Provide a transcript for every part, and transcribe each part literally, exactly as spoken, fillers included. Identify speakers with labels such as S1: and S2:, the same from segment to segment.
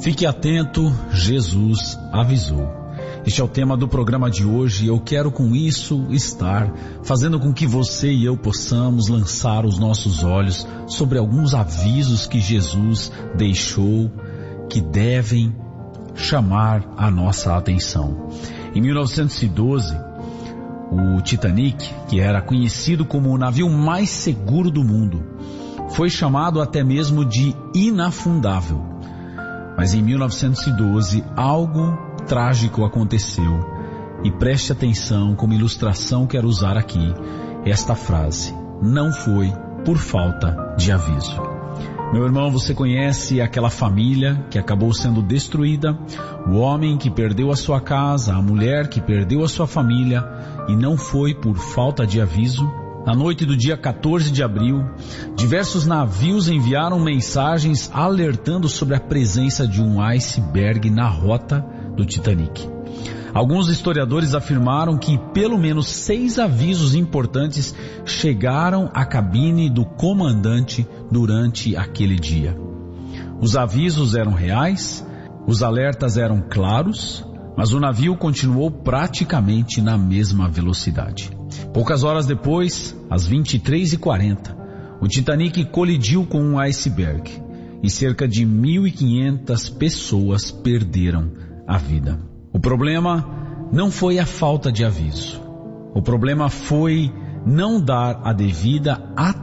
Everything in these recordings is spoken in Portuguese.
S1: Fique atento, Jesus avisou. Este é o tema do programa de hoje e eu quero com isso estar fazendo com que você e eu possamos lançar os nossos olhos sobre alguns avisos que Jesus deixou que devem chamar a nossa atenção. Em mil novecentos e doze, o Titanic, que era conhecido como o navio mais seguro do mundo, foi chamado até mesmo de inafundável. Mas em mil novecentos e doze, algo trágico aconteceu. E preste atenção, como ilustração quero usar aqui esta frase: não foi por falta de aviso. Meu irmão, você conhece aquela família que acabou sendo destruída, o homem que perdeu a sua casa, a mulher que perdeu a sua família, e não foi por falta de aviso? Na noite do dia quatorze de abril, diversos navios enviaram mensagens alertando sobre a presença de um iceberg na rota do Titanic. Alguns historiadores afirmaram que pelo menos seis avisos importantes chegaram à cabine do comandante durante aquele dia. Os avisos eram reais, os alertas eram claros, mas o navio continuou praticamente na mesma velocidade. Poucas horas depois, às vinte e três e quarenta, o Titanic colidiu com um iceberg e cerca de mil e quinhentas pessoas perderam a vida. O problema não foi a falta de aviso. O problema foi não dar a devida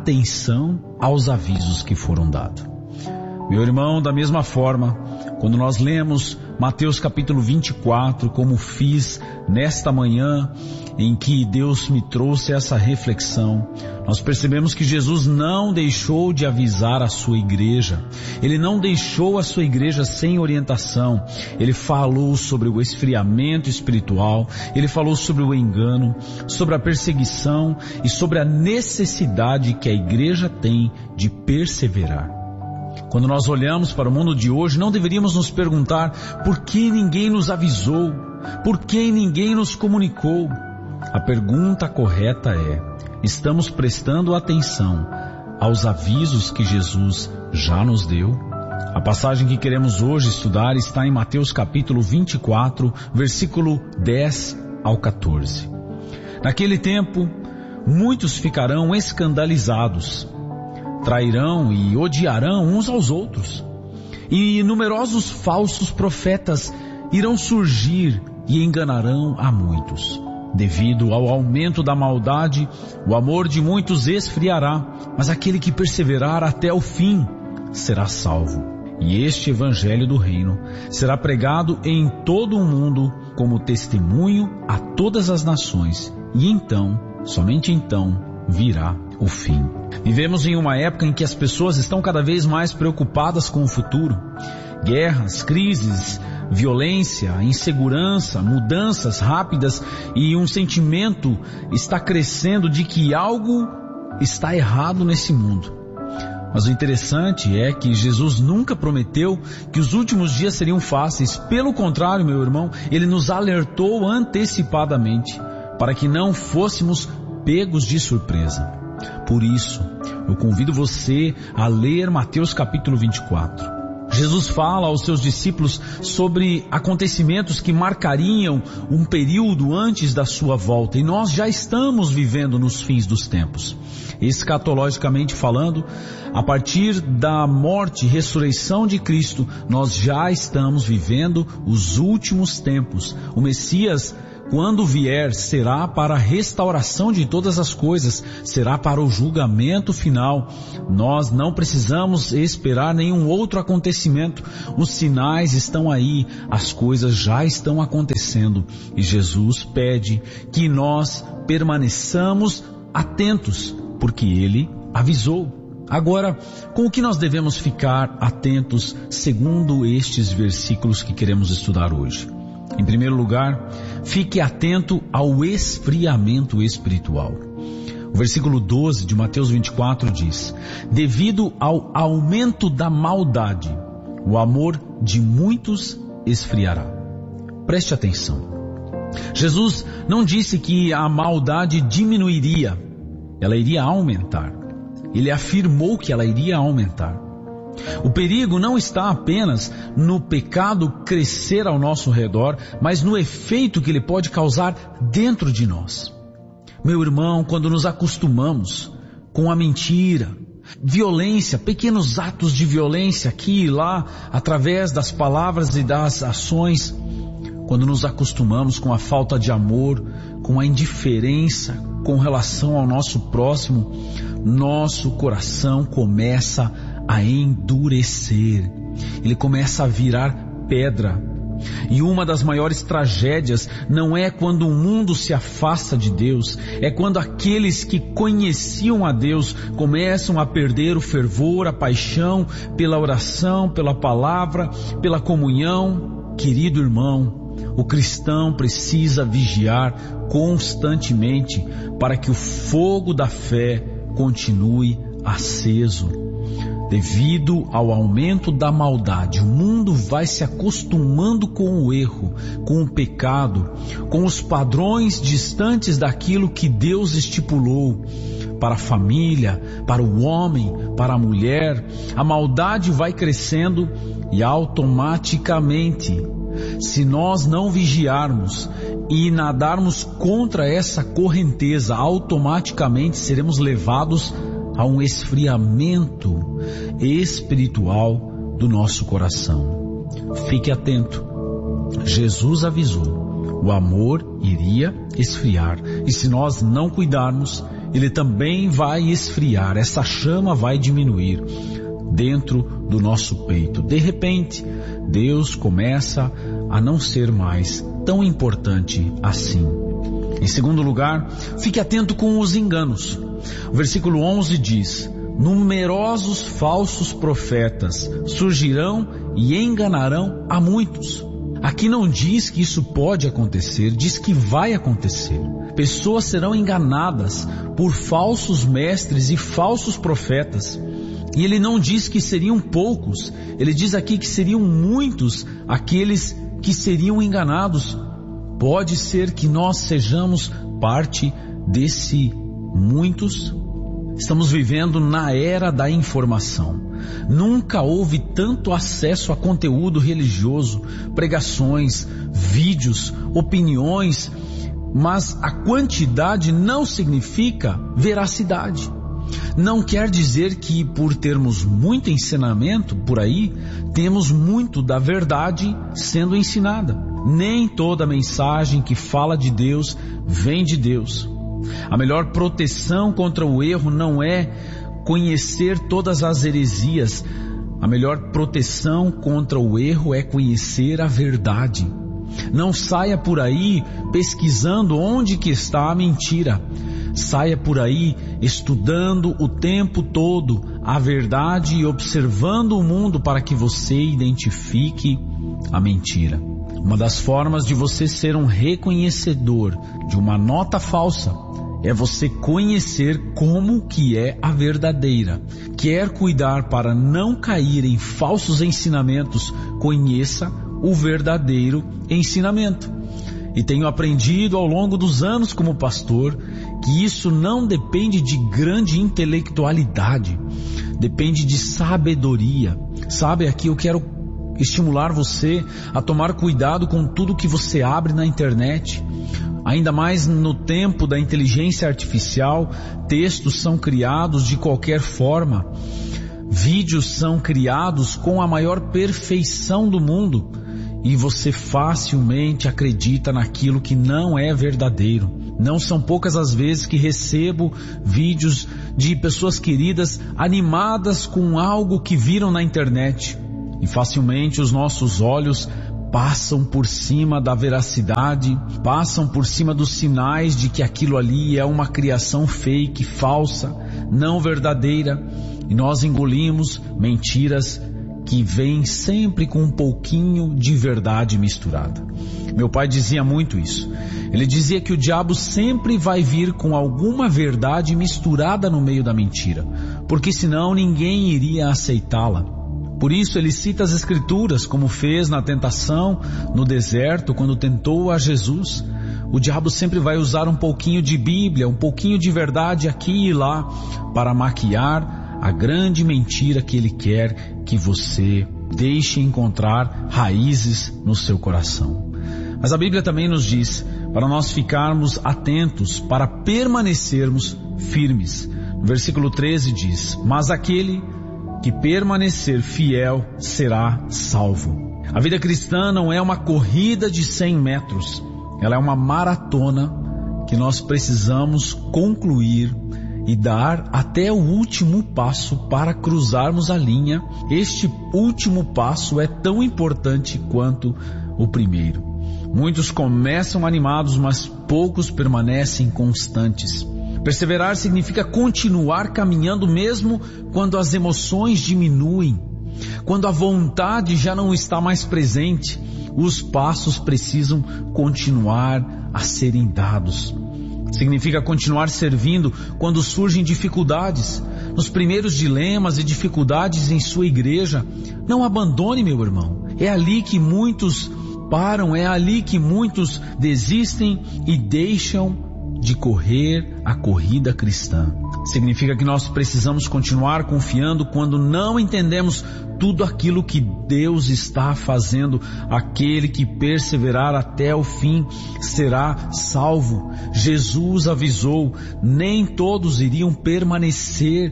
S1: atenção aos avisos que foram dados. Meu irmão, da mesma forma, quando nós lemos Mateus capítulo vinte e quatro, como fiz nesta manhã, em que Deus me trouxe essa reflexão, nós percebemos que Jesus não deixou de avisar a sua igreja. Ele não deixou a sua igreja sem orientação. Ele falou sobre o esfriamento espiritual, ele falou sobre o engano, sobre a perseguição e sobre a necessidade que a igreja tem de perseverar. Quando nós olhamos para o mundo de hoje, não deveríamos nos perguntar por que ninguém nos avisou, por que ninguém nos comunicou. A pergunta correta é: estamos prestando atenção aos avisos que Jesus já nos deu? A passagem que queremos hoje estudar está em Mateus capítulo vinte e quatro, versículo dez ao quatorze. Naquele tempo, muitos ficarão escandalizados, trairão e odiarão uns aos outros, e numerosos falsos profetas irão surgir e enganarão a muitos. Devido ao aumento da maldade, o amor de muitos esfriará, mas aquele que perseverar até o fim será salvo. E este evangelho do reino será pregado em todo o mundo como testemunho a todas as nações, e então, somente então, virá o fim. Vivemos em uma época em que as pessoas estão cada vez mais preocupadas com o futuro. Guerras, crises, violência, insegurança, mudanças rápidas, e um sentimento está crescendo de que algo está errado nesse mundo. Mas o interessante é que Jesus nunca prometeu que os últimos dias seriam fáceis. Pelo contrário, meu irmão, ele nos alertou antecipadamente para que não fôssemos pegos de surpresa. Por isso, eu convido você a ler Mateus capítulo vinte e quatro. Jesus fala aos seus discípulos sobre acontecimentos que marcariam um período antes da sua volta, e nós já estamos vivendo nos fins dos tempos. Escatologicamente falando, a partir da morte e ressurreição de Cristo, nós já estamos vivendo os últimos tempos. O Messias, quando vier, será para a restauração de todas as coisas, será para o julgamento final. Nós não precisamos esperar nenhum outro acontecimento. Os sinais estão aí, as coisas já estão acontecendo, e Jesus pede que nós permaneçamos atentos, porque Ele avisou. Agora, com o que nós devemos ficar atentos segundo estes versículos que queremos estudar hoje? Em primeiro lugar, fique atento ao esfriamento espiritual. O versículo doze de Mateus vinte e quatro diz: devido ao aumento da maldade, o amor de muitos esfriará. Preste atenção. Jesus não disse que a maldade diminuiria, ela iria aumentar. Ele afirmou que ela iria aumentar. O perigo não está apenas no pecado crescer ao nosso redor, mas no efeito que ele pode causar dentro de nós. Meu irmão, quando nos acostumamos com a mentira, violência, pequenos atos de violência aqui e lá, através das palavras e das ações, quando nos acostumamos com a falta de amor, com a indiferença com relação ao nosso próximo, nosso coração começa a endurecer, ele começa a virar pedra. E uma das maiores tragédias não é quando o mundo se afasta de Deus, é quando aqueles que conheciam a Deus começam a perder o fervor, a paixão pela oração, pela palavra, pela comunhão. Querido irmão, o cristão precisa vigiar constantemente para que o fogo da fé continue aceso. Devido ao aumento da maldade, o mundo vai se acostumando com o erro, com o pecado, com os padrões distantes daquilo que Deus estipulou para a família, para o homem, para a mulher. A maldade vai crescendo e automaticamente, se nós não vigiarmos e nadarmos contra essa correnteza, automaticamente seremos levados a um esfriamento espiritual do nosso coração. Fique atento. Jesus avisou, o amor iria esfriar, e se nós não cuidarmos, ele também vai esfriar, essa chama vai diminuir dentro do nosso peito. De repente, Deus começa a não ser mais tão importante assim. Em segundo lugar, fique atento com os enganos. O versículo onze diz: numerosos falsos profetas surgirão e enganarão a muitos. Aqui não diz que isso pode acontecer, diz que vai acontecer. Pessoas serão enganadas por falsos mestres e falsos profetas. E ele não diz que seriam poucos, ele diz aqui que seriam muitos aqueles que seriam enganados. Pode ser que nós sejamos parte desse muitos. Estamos vivendo na era da informação. Nunca houve tanto acesso a conteúdo religioso, pregações, vídeos, opiniões, mas a quantidade não significa veracidade. Não quer dizer que por termos muito ensinamento por aí, temos muito da verdade sendo ensinada. Nem toda mensagem que fala de Deus vem de Deus. A melhor proteção contra o erro não é conhecer todas as heresias. A melhor proteção contra o erro é conhecer a verdade. Não saia por aí pesquisando onde que está a mentira. Saia por aí estudando o tempo todo a verdade e observando o mundo para que você identifique a mentira. Uma das formas de você ser um reconhecedor de uma nota falsa é você conhecer como que é a verdadeira. Quer cuidar para não cair em falsos ensinamentos, conheça o verdadeiro ensinamento. E tenho aprendido ao longo dos anos como pastor que isso não depende de grande intelectualidade, depende de sabedoria. Sabe, aqui eu quero estimular você a tomar cuidado com tudo que você abre na internet. Ainda mais no tempo da inteligência artificial, textos são criados de qualquer forma, vídeos são criados com a maior perfeição do mundo, e você facilmente acredita naquilo que não é verdadeiro. Não são poucas as vezes que recebo vídeos de pessoas queridas animadas com algo que viram na internet, e facilmente os nossos olhos passam por cima da veracidade, passam por cima dos sinais de que aquilo ali é uma criação fake, falsa, não verdadeira, e nós engolimos mentiras que vêm sempre com um pouquinho de verdade misturada. Meu pai dizia muito isso. Ele dizia que o diabo sempre vai vir com alguma verdade misturada no meio da mentira, porque senão ninguém iria aceitá-la. Por isso ele cita as escrituras, como fez na tentação no deserto, quando tentou a Jesus. O diabo sempre vai usar um pouquinho de Bíblia, um pouquinho de verdade aqui e lá, para maquiar a grande mentira que ele quer que você deixe encontrar raízes no seu coração. Mas a Bíblia também nos diz para nós ficarmos atentos, para permanecermos firmes. No versículo treze diz: mas aquele que permanecer fiel será salvo. A vida cristã não é uma corrida de cem metros, ela é uma maratona que nós precisamos concluir e dar até o último passo para cruzarmos a linha. Este último passo é tão importante quanto o primeiro. Muitos começam animados, mas poucos permanecem constantes. Perseverar significa continuar caminhando mesmo quando as emoções diminuem, quando a vontade já não está mais presente. Os passos precisam continuar a serem dados. Significa continuar servindo quando surgem dificuldades, nos primeiros dilemas e dificuldades em sua igreja. Não abandone, meu irmão. É ali que muitos param, é ali que muitos desistem e deixam de correr a corrida cristã. Significa que nós precisamos continuar confiando quando não entendemos tudo aquilo que Deus está fazendo. Aquele que perseverar até o fim será salvo. Jesus avisou, nem todos iriam permanecer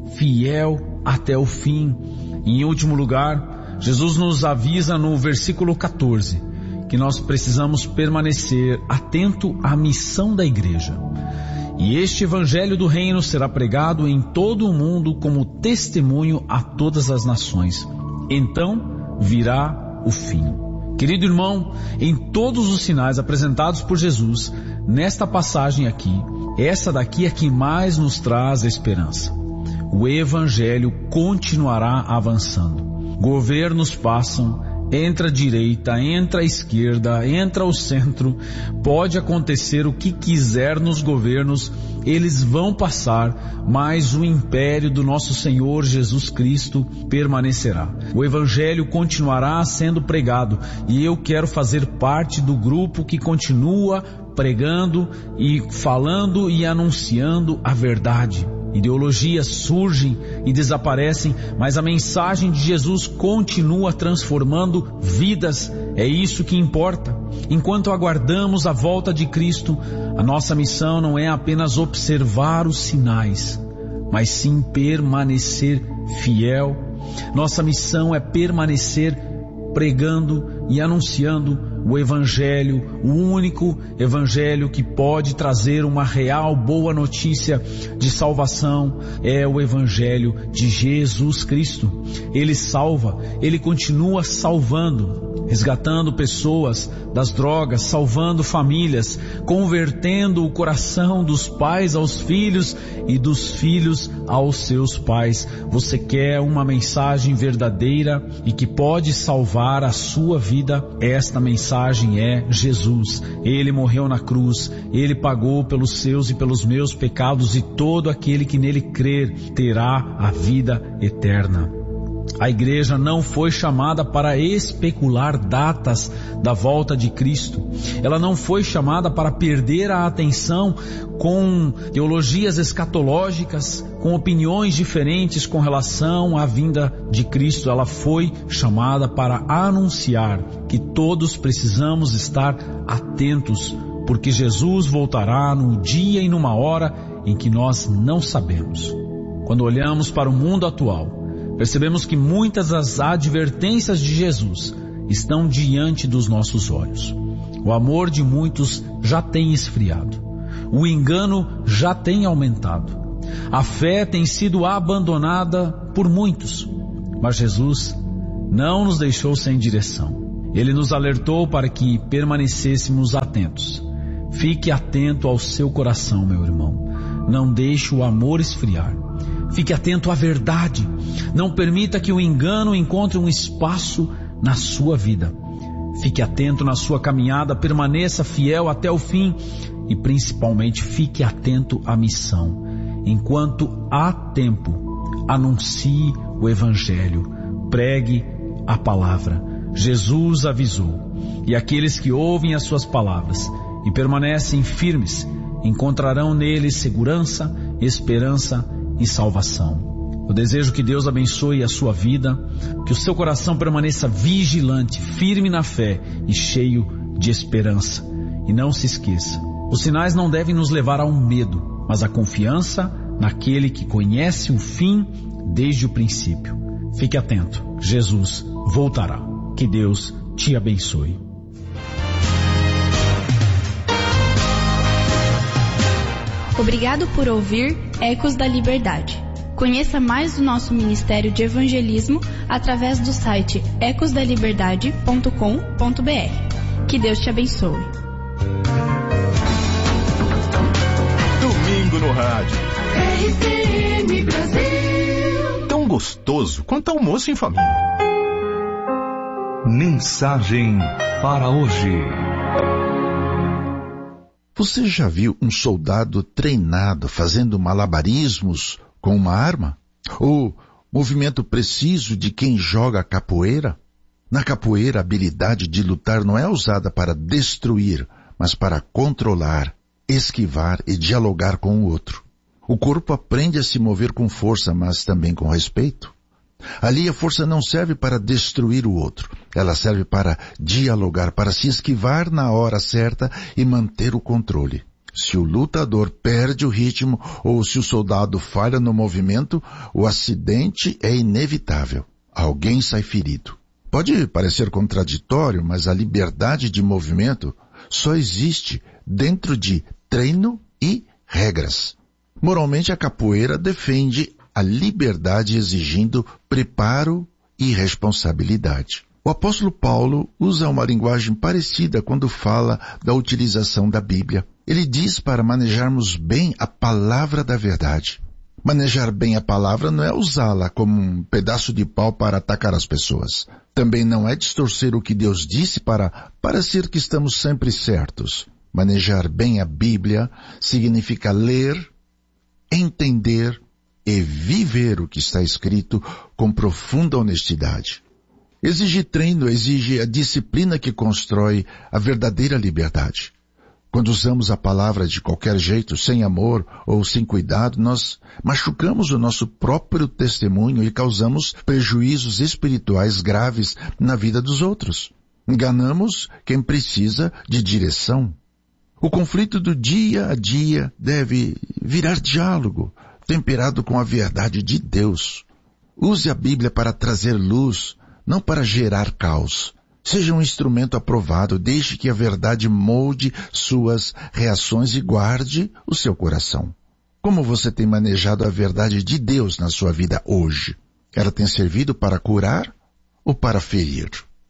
S1: fiel até o fim. Em último lugar, Jesus nos avisa no versículo catorze que nós precisamos permanecer atento à missão da igreja. E este evangelho do reino será pregado em todo o mundo como testemunho a todas as nações. Então virá o fim. Querido irmão, em todos os sinais apresentados por Jesus, nesta passagem aqui, essa daqui é que mais nos traz a esperança. O evangelho continuará avançando. Governos passam, entra a direita, entra a esquerda, entra o centro. Pode acontecer o que quiser nos governos, eles vão passar, mas o império do nosso Senhor Jesus Cristo permanecerá. O evangelho continuará sendo pregado e eu quero fazer parte do grupo que continua pregando e falando e anunciando a verdade. Ideologias surgem e desaparecem, mas a mensagem de Jesus continua transformando vidas. É isso que importa. Enquanto aguardamos a volta de Cristo, a nossa missão não é apenas observar os sinais, mas sim permanecer fiel. Nossa missão é permanecer pregando e anunciando o evangelho, o único evangelho que pode trazer uma real boa notícia de salvação. É o evangelho de Jesus Cristo. Ele salva, ele continua salvando, resgatando pessoas das drogas, salvando famílias, convertendo o coração dos pais aos filhos e dos filhos aos seus pais. Você quer uma mensagem verdadeira e que pode salvar a sua vida? Esta mensagem é Jesus. Ele morreu na cruz, ele pagou pelos seus e pelos meus pecados, e todo aquele que nele crer terá a vida eterna. A igreja não foi chamada para especular datas da volta de Cristo. Ela não foi chamada para perder a atenção com teologias escatológicas, com opiniões diferentes com relação à vinda de Cristo. Ela foi chamada para anunciar que todos precisamos estar atentos, porque Jesus voltará no dia e numa hora em que nós não sabemos. Quando olhamos para o mundo atual, percebemos que muitas das advertências de Jesus estão diante dos nossos olhos. O amor de muitos já tem esfriado. O engano já tem aumentado. A fé tem sido abandonada por muitos. Mas Jesus não nos deixou sem direção. Ele nos alertou para que permanecêssemos atentos. Fique atento ao seu coração, meu irmão. Não deixe o amor esfriar. Fique atento à verdade. Não permita que o engano encontre um espaço na sua vida. Fique atento na sua caminhada, permaneça fiel até o fim e principalmente fique atento à missão. Enquanto há tempo, anuncie o evangelho, pregue a palavra. Jesus avisou, e aqueles que ouvem as suas palavras e permanecem firmes encontrarão nele segurança, esperança e salvação. Eu desejo que Deus abençoe a sua vida, que o seu coração permaneça vigilante, firme na fé e cheio de esperança. E não se esqueça, os sinais não devem nos levar ao medo, mas à confiança naquele que conhece o fim desde o princípio. Fique atento, Jesus voltará. Que Deus te abençoe.
S2: Obrigado por ouvir Ecos da Liberdade. Conheça mais do nosso Ministério de Evangelismo através do site ecos da liberdade ponto com ponto b r. Que Deus te abençoe.
S3: Domingo no rádio.
S4: R C M Brasil.
S3: Tão gostoso quanto almoço em família.
S5: Mensagem para hoje.
S6: Você já viu um soldado treinado fazendo malabarismos com uma arma? Ou movimento preciso de quem joga capoeira? Na capoeira, a habilidade de lutar não é usada para destruir, mas para controlar, esquivar e dialogar com o outro. O corpo aprende a se mover com força, mas também com respeito. Ali a força não serve para destruir o outro. Ela serve para dialogar, para se esquivar na hora certa e manter o controle. Se o lutador perde o ritmo ou se o soldado falha no movimento, o acidente é inevitável. Alguém sai ferido. Pode parecer contraditório, mas a liberdade de movimento só existe dentro de treino e regras. Moralmente, a capoeira defende a liberdade exigindo preparo e responsabilidade. O apóstolo Paulo usa uma linguagem parecida quando fala da utilização da Bíblia. Ele diz para manejarmos bem a palavra da verdade. Manejar bem a palavra não é usá-la como um pedaço de pau para atacar as pessoas. Também não é distorcer o que Deus disse para parecer que estamos sempre certos. Manejar bem a Bíblia significa ler, entender e viver o que está escrito com profunda honestidade. Exige treino, exige a disciplina que constrói a verdadeira liberdade. Quando usamos a palavra de qualquer jeito, sem amor ou sem cuidado, nós machucamos o nosso próprio testemunho e causamos prejuízos espirituais graves na vida dos outros. Enganamos quem precisa de direção. O conflito do dia a dia deve virar diálogo, temperado com a verdade de Deus. Use a Bíblia para trazer luz, não para gerar caos. Seja um instrumento aprovado, deixe que a verdade molde suas reações e guarde o seu coração. Como você tem manejado a verdade de Deus na sua vida hoje? Ela tem servido para curar ou para ferir?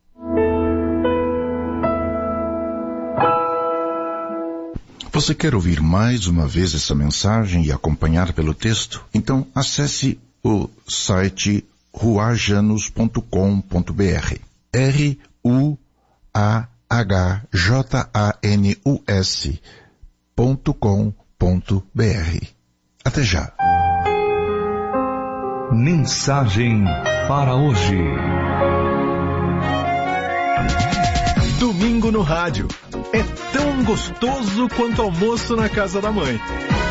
S6: Você quer ouvir mais uma vez essa mensagem e acompanhar pelo texto? Então acesse o site ruajanus ponto com ponto b r. R U A H J A N U S ponto com ponto b r. Até já.
S5: Mensagem para hoje.
S3: Domingo no rádio. É tão gostoso quanto almoço na casa da mãe.